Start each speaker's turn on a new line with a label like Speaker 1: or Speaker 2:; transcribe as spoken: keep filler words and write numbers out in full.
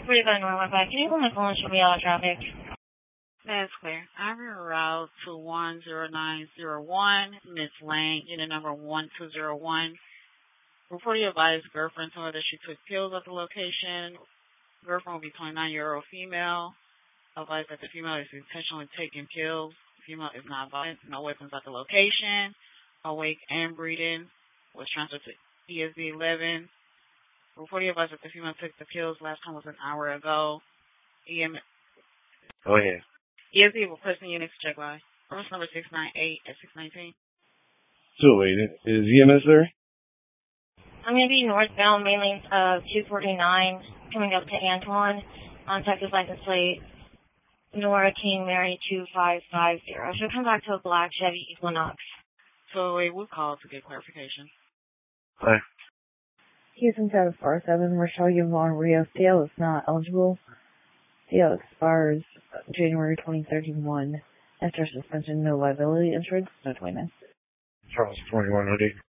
Speaker 1: forty-five North Wi-Fi. Can you hold my phone and show me all the traffic?
Speaker 2: That's clear. I'm en route to one zero nine zero one, Miss Lane, unit number one two zero one. Before you advise girlfriend told her that she took pills at the location. Girlfriend will be twenty-nine-year-old female. Advise that the female is intentionally taking pills. Female is not violent. No weapons at the location. Awake and breathing. Was transferred to E S D eleven. Before you advise that the female took the pills last time was an hour ago. E M.
Speaker 3: Go ahead.
Speaker 2: E S D will person units check by. Reference number six nine eight at six nineteen.
Speaker 3: So wait, is E M S there?
Speaker 1: I'm going to be northbound, main lane of two forty-nine, coming up to Antoine on Texas license plate Nora King Mary two five five zero. She'll come back to a black Chevy Equinox.
Speaker 2: So wait, we'll call to get clarification.
Speaker 3: Hi.
Speaker 4: Houston seven four seven, Rochelle Yvonne Rio. C L is not eligible. C L expires January twenty thirty-one. After suspension, no liability insurance, no twenty-nine.
Speaker 3: Charles twenty-one hundred.